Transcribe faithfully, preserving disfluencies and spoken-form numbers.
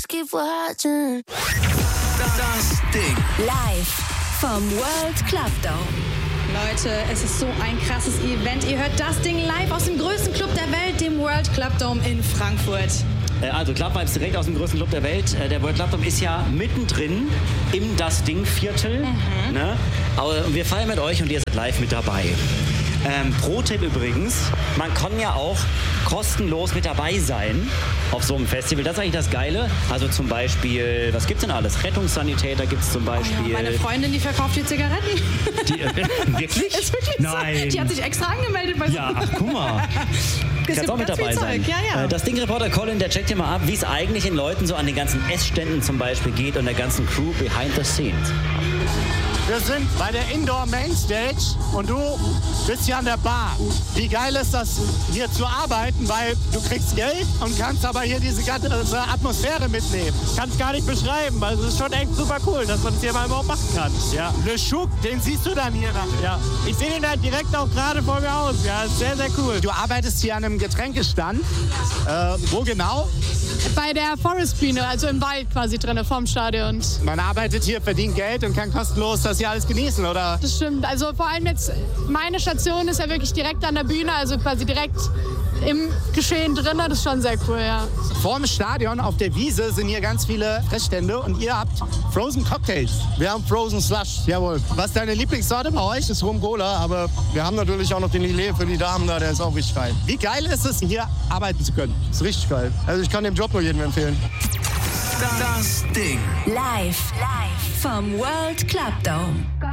keep watching. Das Ding. Live vom World Club Dome. Leute, es ist so ein krasses Event. Ihr hört das Ding live aus dem größten Club der Welt, dem World Club Dome in Frankfurt. Also Club Vibes direkt aus dem größten Club der Welt. Der World Club Dome ist ja mittendrin im Das Ding Viertel. Mhm. Ne? Aber wir feiern mit euch und ihr seid live mit dabei. Ähm, Pro-Tipp übrigens, man kann ja auch kostenlos mit dabei sein auf so einem Festival. Das ist eigentlich das Geile. Also zum Beispiel, was gibt's denn alles? Rettungssanitäter gibt's zum Beispiel. Oh ja, meine Freundin, die verkauft hier Zigaretten. Die, äh, wirklich? Ist wirklich Nein. So. Die hat sich extra angemeldet bei so. Ja, ach, guck mal. Du kannst auch mit dabei sein. Ja, ja. Das Ding-Reporter Colin, der checkt hier mal ab, wie es eigentlich den Leuten so an den ganzen Essständen zum Beispiel geht und der ganzen Crew behind the scenes. Wir sind bei der Indoor Mainstage und du bist hier an der Bar. Wie geil ist das, hier zu arbeiten, weil du kriegst Geld und kannst aber hier diese ganze Atmosphäre mitnehmen. Kannst gar nicht beschreiben, also es ist schon echt super cool, dass man das hier mal überhaupt machen kann. Ja, Le Chouk, den siehst du dann hier nachher. Ja, ich sehe den halt direkt auch gerade vor mir aus. Ja, ist sehr, sehr cool. Du arbeitest hier an einem Getränkestand. Äh, wo genau? Bei der Forest Bühne, also im Wald quasi drin, vorm Stadion. Man arbeitet hier, verdient Geld und kann kostenlos das hier alles genießen, oder? Das stimmt. Also vor allem jetzt, meine Station ist ja wirklich direkt an der Bühne, also quasi direkt im Geschehen drin. Das ist schon sehr cool, ja. Vorm Stadion auf der Wiese sind hier ganz viele Fressstände und ihr habt Frozen Cocktails. Wir haben Frozen Slush, jawohl. Was ist deine Lieblingssorte bei euch? Das ist Rum Cola, aber wir haben natürlich auch noch den Lillet für die Damen da, der ist auch richtig geil. Wie geil ist es, hier arbeiten zu können? Das ist richtig geil. Also ich kann den Job nur jedem empfehlen. Das Ding. Live, live vom World Club Dome.